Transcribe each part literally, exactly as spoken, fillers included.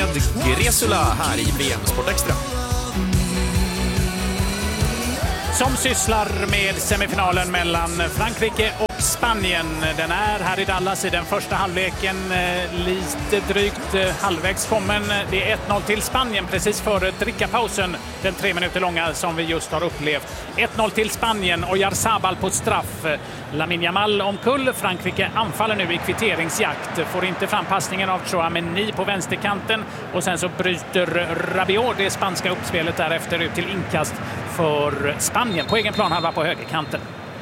med Gresula här i V M Sport Extra. Som sysslar med semifinalen mellan Frankrike och Spanien. Den är här i Dallas i den första halvleken, lite drygt halvvägs kommen. Det är ett noll till Spanien precis före drickapausen, den tre minuter långa som vi just har upplevt. ett noll till Spanien och Oyarzabal på straff. Lamine Yamal omkull. Frankrike anfaller nu i kvitteringsjakt. Får inte fram passningen av Chouameni på vänsterkanten och sen så bryter Rabiot det spanska uppspelet därefter ut till inkast för Spanien på egen plan halva på högerkanten.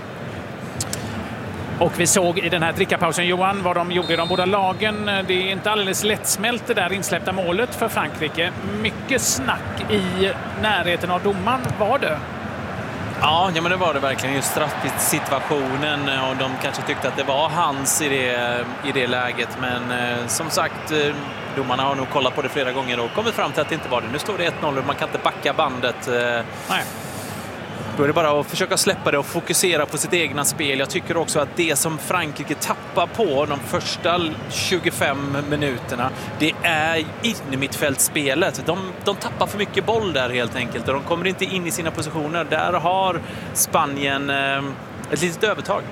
Och vi såg i den här drickapausen, Johan, vad de gjorde i de båda lagen. Det är inte alldeles lättsmält det där insläppta målet för Frankrike. Mycket snack i närheten av domaren var det. Ja, ja men det var det verkligen. Just straffsituationen, och de kanske tyckte att det var hans i det, i det läget. Men eh, som sagt, eh, domarna har nog kollat på det flera gånger och kommit fram till att det inte var det. Nu står det ett noll och man kan inte backa bandet. Eh, Nej. Då är det bara att försöka släppa det och fokusera på sitt egna spel. Jag tycker också att det som Frankrike tappar på de första tjugofem minuterna, det är innermittfältsspelet. De, de tappar för mycket boll där helt enkelt och de kommer inte in i sina positioner. Där har Spanien eh, ett litet övertag.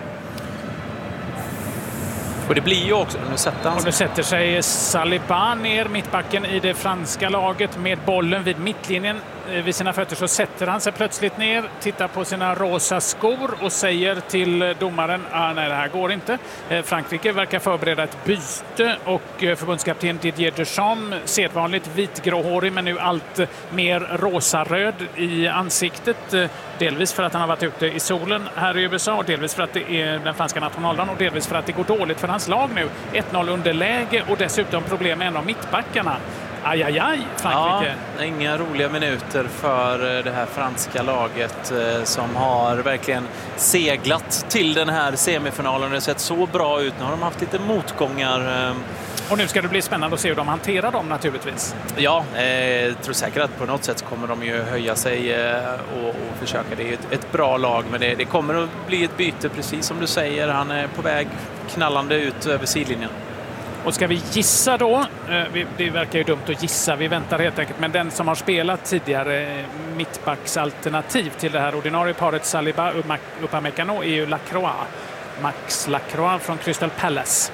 Och det blir ju också... Nu sätter, han... och nu sätter sig Saliba ner, mittbacken i det franska laget, med bollen vid mittlinjen. Vid sina fötter så sätter han sig plötsligt ner, tittar på sina rosa skor och säger till domaren ah, nej, det här går inte. Frankrike verkar förbereda ett byte och förbundskapten Didier Deschamps, sedvanligt vitgråhårig men nu allt mer rosaröd i ansiktet. Delvis för att han har varit ute i solen här i U S A och delvis för att det är den franska nationaldagen och delvis för att det går dåligt för hans lag nu. ett noll underläge och dessutom problem med en av mittbackarna. Aj, aj, aj, Frankrike. Ja, inga roliga minuter för det här franska laget som har verkligen seglat till den här semifinalen. Det har sett så bra ut. Nu har de haft lite motgångar. Och nu ska det bli spännande att se hur de hanterar dem naturligtvis. Ja, jag eh, tror säkert att på något sätt kommer de ju höja sig eh, och, och försöka. Det är ett, ett bra lag, men det, det kommer att bli ett byte precis som du säger. Han är på väg knallande ut över sidlinjen. Och ska vi gissa då, det verkar ju dumt att gissa, vi väntar helt enkelt, men den som har spelat tidigare mittbacksalternativ till det här ordinarie paret Saliba Upamecano är ju Lacroix. Max Lacroix från Crystal Palace.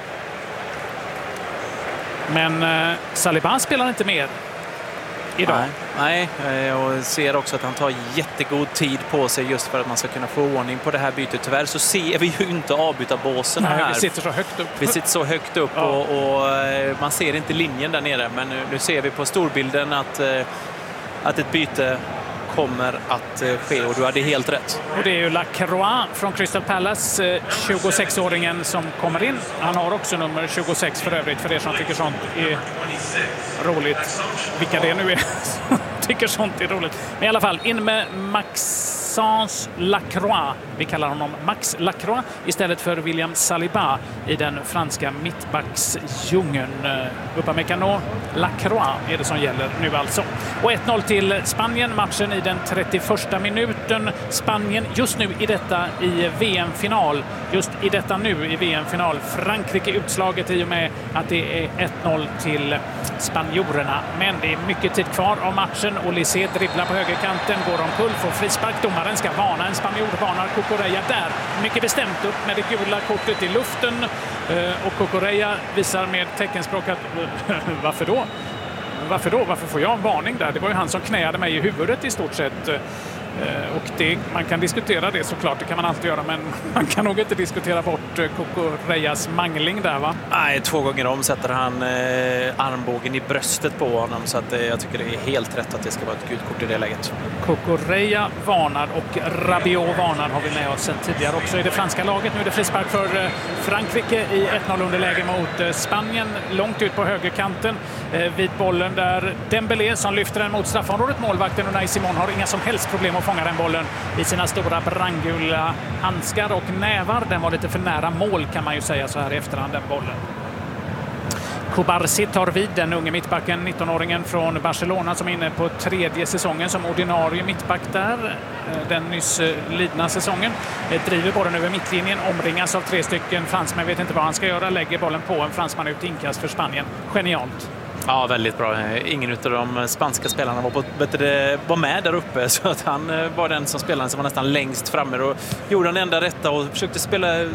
Men eh, Saliba spelar inte mer idag. Nej, nej, och ser också att han tar jättegod tid på sig just för att man ska kunna få ordning på det här bytet. Tyvärr så ser vi ju inte avbytarbåsen här. Vi sitter så högt upp. Vi sitter så högt upp ja. och, och man ser inte linjen där nere. Men nu, nu ser vi på storbilden att, att ett byte kommer att ske och du hade helt rätt. Och det är ju Lacroix från Crystal Palace, tjugosexåringen som kommer in. Han har också nummer tjugosex för övrigt, för er som tycker sånt är roligt. Vilka det nu är som tycker sånt är roligt. Men i alla fall, in med Maxence Lacroix. Vi kallar honom Max Lacroix istället för William Saliba i den franska mittbacksdjungeln. Upamecano, Lacroix är det som gäller nu alltså. Och ett noll till Spanien, matchen i den trettioförsta minuten. Spanien just nu i detta i V M-final. Just i detta nu i V M-final. Frankrike utslaget i och med att det är ett noll till spanjorerna. Men det är mycket tid kvar av matchen. Olise dribblar på högerkanten, går omkull, får frispark. Domaren ska varna, en spanjor varnar Cucurella där. Mycket bestämt upp med det gula kortet i luften. Och Cucurella visar med teckenspråk att varför då? Varför då? Varför får jag en varning där? Det var ju han som knäade mig i huvudet i stort sett. Och det, man kan diskutera det såklart, det kan man alltid göra, men man kan nog inte diskutera bort Cucurellas mangling där, va? Nej, två gånger om sätter han eh, armbågen i bröstet på honom, så att, eh, jag tycker det är helt rätt att det ska vara ett gult kort i det läget. Cucurella varnar och Rabiot varnar har vi med oss sen tidigare också i det franska laget. Nu är det frispark för eh, Frankrike i ett noll underläge mot eh, Spanien, långt ut på högerkanten. Eh, vid bollen där Dembélé som lyfter den mot straffområdet. Målvakten Unai Simon har inga som helst problem att fånga den bollen i sina stora brandgula handskar och nävar. Den var lite för nära mål kan man ju säga så här i efterhand, den bollen. Kubarsi tar vid, den unge mittbacken, nittonåringen från Barcelona som är inne på tredje säsongen som ordinarie mittback där. Den nyss lidna säsongen. Driver bollen över mittlinjen, omringas av tre stycken fransmän, vet inte vad han ska göra, lägger bollen på en fransman ut inkast för Spanien. Genialt. Ja, väldigt bra. Ingen av de spanska spelarna var, på, bättre, var med där uppe, så att han var den som spelade som var nästan längst framme och gjorde den enda rätta och försökte spela